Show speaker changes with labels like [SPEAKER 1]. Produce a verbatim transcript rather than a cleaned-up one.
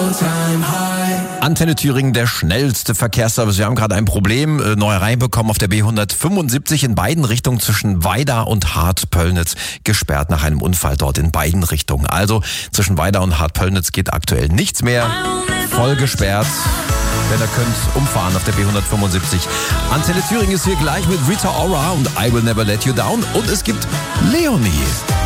[SPEAKER 1] Antenne Thüringen, der schnellste Verkehrsservice. Wir haben gerade ein Problem äh, neu reinbekommen auf der B hundertfünfundsiebzig in beiden Richtungen zwischen Weida und Hart-Pöllnitz. Gesperrt nach einem Unfall dort in beiden Richtungen. Also zwischen Weida und Hart-Pöllnitz geht aktuell nichts mehr. Voll gesperrt. Wenn ihr könnt, umfahren auf der B hundertfünfundsiebzig. Antenne Thüringen ist hier gleich mit Rita Ora und I Will Never Let You Down. Und es gibt Leonie.